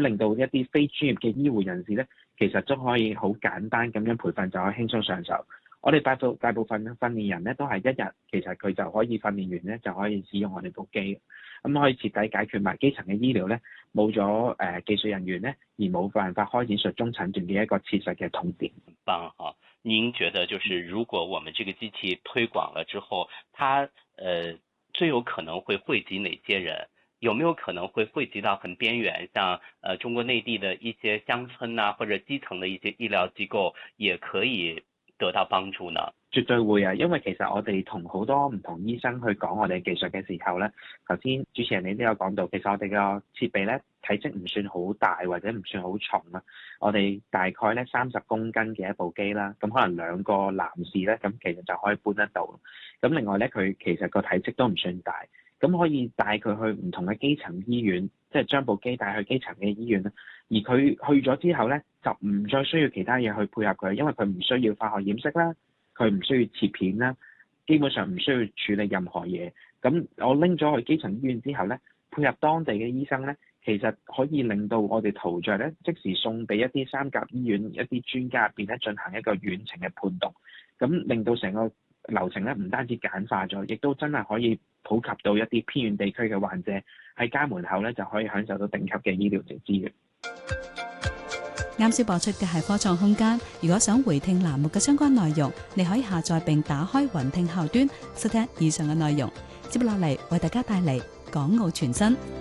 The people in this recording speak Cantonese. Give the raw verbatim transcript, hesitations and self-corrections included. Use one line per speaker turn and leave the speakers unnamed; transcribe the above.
令到一啲非專業嘅醫護人士咧，其實都可以好簡單咁樣培訓就可以輕鬆上手。我哋大部大部分訓練人咧都係一日，其實佢就可以訓練完咧就可以使用我哋部機，咁可以徹底解決埋基層嘅醫療咧冇咗誒技術人員咧而冇辦法開展術中診斷嘅一個切實嘅痛點。
很棒哈！您覺得就是如果我們這個機器推廣了之後，它呃最有可能會惠及哪些人？有沒有可能會惠及到很邊緣，像呃中國內地的一些鄉村啊，或者基層的一些醫療機構，也可以得到幫助呢？
絕對會啊，因為其實我哋同好多唔同醫生去講我哋技術嘅時候咧，頭先主持人你都有講到，其實我哋個設備咧體積唔算好大或者唔算好重啦，我哋大概咧三十公斤嘅一部機啦，咁可能兩個男士咧，咁其實就可以搬得到。咁另外咧，佢其實個體積都唔算大，咁可以帶佢去唔同嘅基層醫院，即係將部機帶去基層嘅醫院啦。而佢去咗之後咧，就唔再需要其他嘢去配合佢，因為佢唔需要化學染色啦。佢唔需要切片啦，基本上唔需要處理任何嘢。咁我拎咗去基層醫院之後咧，配合當地嘅醫生咧，其實可以令到我哋圖像咧即時送俾一啲三甲醫院一啲專家入邊咧進行一個遠程嘅判讀，咁令到成個流程咧唔單止簡化咗，亦都真係可以普及到一啲偏遠地區嘅患者喺家門口咧就可以享受到頂級嘅醫療資源。
啱先播出嘅係科創空間，如果想回聽欄目嘅相關內容，你可以下載並打開雲聽後端收聽以上嘅內容。接落嚟為大家帶嚟港澳全新。